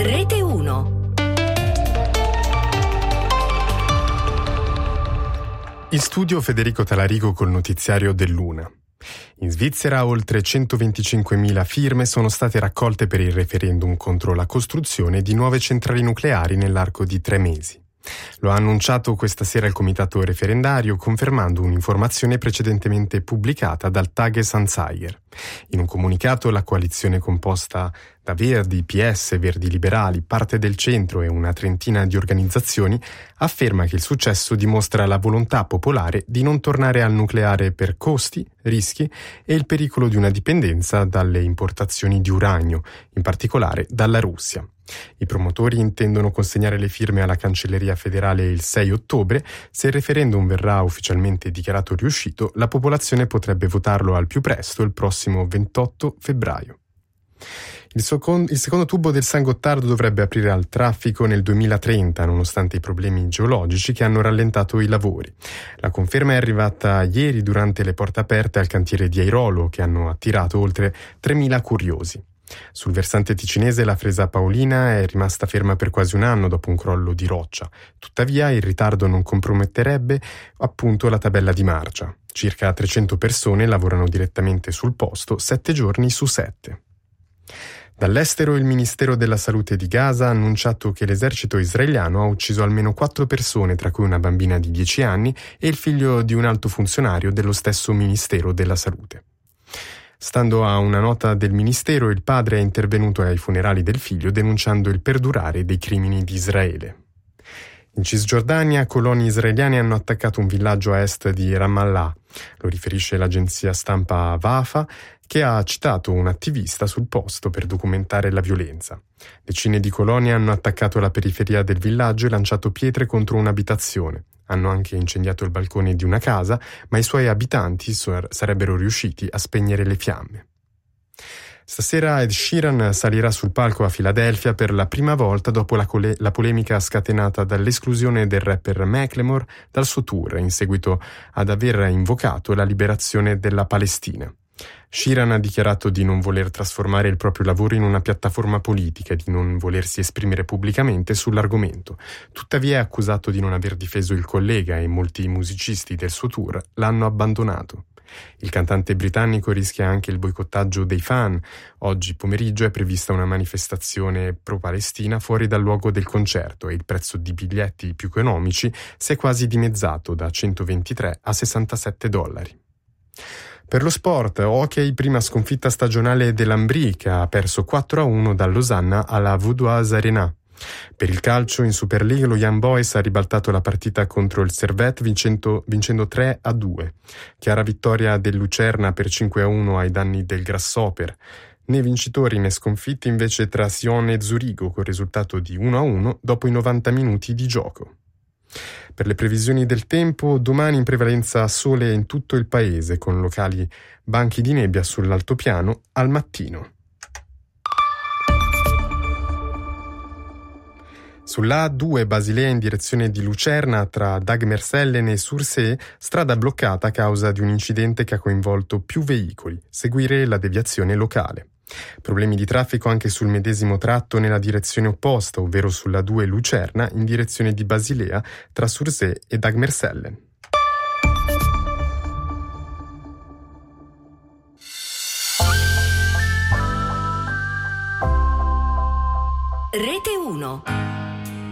Rete 1. In studio Federico Talarico col notiziario dell'Una. In Svizzera oltre 125.000 firme sono state raccolte per il referendum contro la costruzione di nuove centrali nucleari nell'arco di 3 mesi. Lo ha annunciato questa sera il comitato referendario, confermando un'informazione precedentemente pubblicata dal Tages-Anzeiger. In un comunicato, la coalizione composta da Verdi, PS, Verdi Liberali, Parte del Centro e una trentina di organizzazioni afferma che il successo dimostra la volontà popolare di non tornare al nucleare per costi, rischi e il pericolo di una dipendenza dalle importazioni di uranio, in particolare dalla Russia. I promotori intendono consegnare le firme alla Cancelleria federale il 6 ottobre. Se il referendum verrà ufficialmente dichiarato riuscito, la popolazione potrebbe votarlo al più presto il prossimo 28 febbraio. Il secondo tubo del San Gottardo dovrebbe aprire al traffico nel 2030, nonostante i problemi geologici che hanno rallentato i lavori. La conferma è arrivata ieri durante le porte aperte al cantiere di Airolo, che hanno attirato oltre 3.000 curiosi. Sul versante ticinese la Fresa Paolina è rimasta ferma per quasi un anno dopo un crollo di roccia. Tuttavia il ritardo non comprometterebbe appunto la tabella di marcia. Circa 300 persone lavorano direttamente sul posto 7 giorni su 7. Dall'estero il Ministero della Salute di Gaza ha annunciato che l'esercito israeliano ha ucciso almeno 4 persone, tra cui una bambina di 10 anni e il figlio di un alto funzionario dello stesso Ministero della Salute. Stando a una nota del Ministero, il padre è intervenuto ai funerali del figlio denunciando il perdurare dei crimini di Israele. In Cisgiordania, coloni israeliani hanno attaccato un villaggio a est di Ramallah. Lo riferisce l'agenzia stampa Wafa, che ha citato un attivista sul posto per documentare la violenza. Decine di coloni hanno attaccato la periferia del villaggio e lanciato pietre contro un'abitazione. Hanno anche incendiato il balcone di una casa, ma i suoi abitanti sarebbero riusciti a spegnere le fiamme. Stasera Ed Sheeran salirà sul palco a Filadelfia per la prima volta dopo la polemica scatenata dall'esclusione del rapper Macklemore dal suo tour, in seguito ad aver invocato la liberazione della Palestina. Sheeran ha dichiarato di non voler trasformare il proprio lavoro in una piattaforma politica e di non volersi esprimere pubblicamente sull'argomento. Tuttavia è accusato di non aver difeso il collega e molti musicisti del suo tour l'hanno abbandonato. Il cantante britannico rischia anche il boicottaggio dei fan. Oggi pomeriggio è prevista una manifestazione pro-Palestina fuori dal luogo del concerto e il prezzo di biglietti più economici si è quasi dimezzato da $123 a $67. Per lo sport, hockey, prima sconfitta stagionale dell'Ambri, che ha perso 4-1 dal Losanna alla Vaudoise Arena. Per il calcio, in Super League, lo Young Boys ha ribaltato la partita contro il Servette vincendo 3-2. Chiara vittoria del Lucerna per 5-1 ai danni del Grasshopper. Né vincitori né sconfitti invece tra Sion e Zurigo, con risultato di 1-1 dopo i 90 minuti di gioco. Per le previsioni del tempo, domani in prevalenza sole in tutto il paese, con locali banchi di nebbia sull'altopiano al mattino. Sulla A2 Basilea in direzione di Lucerna, tra Dagmersellen e Sursee, strada bloccata a causa di un incidente che ha coinvolto più veicoli. Seguire la deviazione locale. Problemi di traffico anche sul medesimo tratto nella direzione opposta, ovvero sulla 2 Lucerna in direzione di Basilea tra Sursee e Dagmersellen. Rete 1.